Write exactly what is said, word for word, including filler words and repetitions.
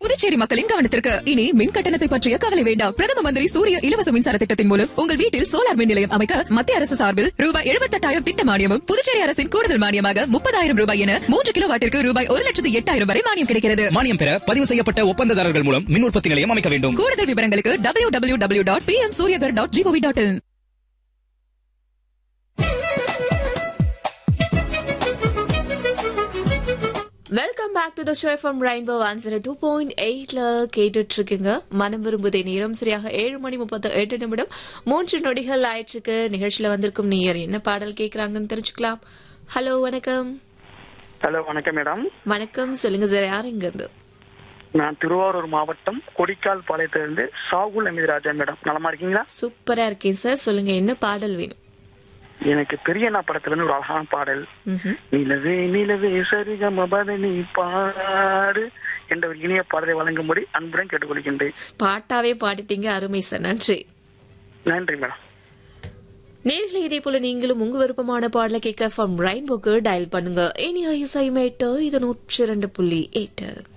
புதுச்சேரி மக்களின் கவனத்திற்கு இனி மின் கட்டணத்தை பற்றிய கவலை வேண்டாம். பிரதம மந்திரி சூரிய இலவச மின்சார திட்டத்தின் மூலம் உங்கள் வீட்டில் சோலார் மின் நிலையம் அமைக்க மத்திய அரசு சார்பில் ரூபாய் எழுபத்தெட்டாயிரம் திட்ட மானியமும், புதுச்சேரி அரசின் கூடுதல் மானியமாக முப்பதாயிரம் ரூபாய் என மூன்று கிலோ வாட்டிற்கு ரூபாய் ஒரு லட்சத்து எட்டாயிரம் வரை மானியம் கிடைக்கிறது. மானியம் பெற பதிவு செய்யப்பட்ட ஒப்பந்ததாரர்கள் மூலம் மின் உற்பத்தி நிலையம் அமைக்க வேண்டும். கூடுதல் விவரங்களுக்கு W W W dot B M Surya Ghar dot gov dot in. Welcome back to the show from rainbow one zero two point எயிட்ல கேட்டுட்டு இருக்கீங்க. மனம் விரும்புதே நேரம் சரியாக ஏழு மணி முப்பத்தி எட்டு நிமிடம் மூன்று நொடிகள் ஆயிடுச்சுக்கு. நிகழ்ச்சியில வந்திருக்கும் நீர் என்ன பாடல் கேட்கறாங்கன்னு தெரிஞ்சுக்கலாம். ஹலோ, வணக்கம். ஹலோ, வணக்கம் மேடம். வணக்கம், சொல்லுங்க சார், யார் இங்க இருந்து? நான் திருவாரூர் மாவட்டம் கொடிக்கால் பாளையத்திலிருந்து சாகுல் அமீது ராஜா மேடம். நலமா இருக்கீங்களா? சூப்பரா இருக்கேன் சார். சொல்லுங்க, என்ன பாடல் வேணும்? எனக்கு பெரியண்ணா படத்துல இருந்து ஒரு அழகான பாடல், நிலவே நிலவே சரிகம பதனி பாடு என்ற ஒரு இனிய பாடலை வழங்கும்படி அன்புடன் கேட்டுக்கொள்கின்றேன். பாட்டாவே பாடிட்டீங்க, அருமை சார், நன்றி. நன்றி மேடம். நேர்களை இதே போல நீங்களும் உங்க விருப்பமான பாடலை கேட்க ஃப்ரம் ரெயின்போக்கு டயல் பண்ணுங்க. இனி ஐஎஸ்ஐ மேட்டர் இது நூற்றி இரண்டு புள்ளி எட்டு.